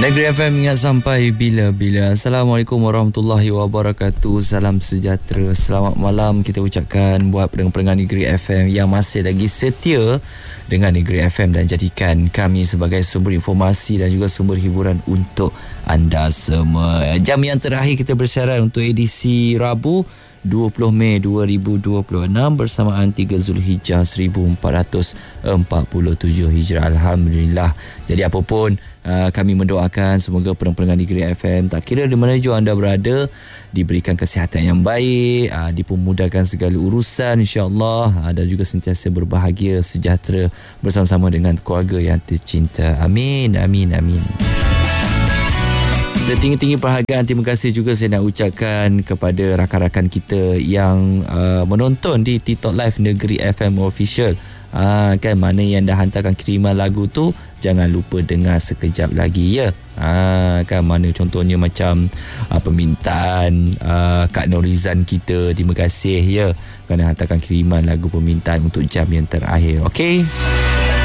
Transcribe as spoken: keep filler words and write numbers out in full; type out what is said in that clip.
Negeri F M ingat sampai bila-bila. Assalamualaikum warahmatullahi wabarakatuh. Salam sejahtera. Selamat malam kita ucapkan buat pendengar-pendengar Negeri F M yang masih lagi setia dengan Negeri F M dan jadikan kami sebagai sumber informasi dan juga sumber hiburan untuk anda semua. Jam yang terakhir kita bersiaran untuk edisi Rabu dua puluh Mei dua ribu dua puluh enam bersamaan tiga Zulhijjah seribu empat ratus empat puluh tujuh Hijrah. Alhamdulillah. Jadi apapun uh, kami mendoakan semoga pendengar Negeri F M tak kira di mana jua anda berada diberikan kesihatan yang baik, uh, dipermudahkan segala urusan insya-Allah, uh, dan juga sentiasa berbahagia sejahtera bersama-sama dengan keluarga yang tercinta. Amin amin amin. Setinggi-tinggi perhargaan, terima kasih juga saya nak ucapkan kepada rakan-rakan kita yang uh, menonton di TikTok Live Negeri F M Official. Uh, kan mana yang dah hantarkan kiriman lagu tu, jangan lupa dengar sekejap lagi ya. Uh, kan mana contohnya macam uh, permintaan uh, Kak Norizan kita, terima kasih ya kerana hantarkan kiriman lagu permintaan untuk jam yang terakhir. Okey.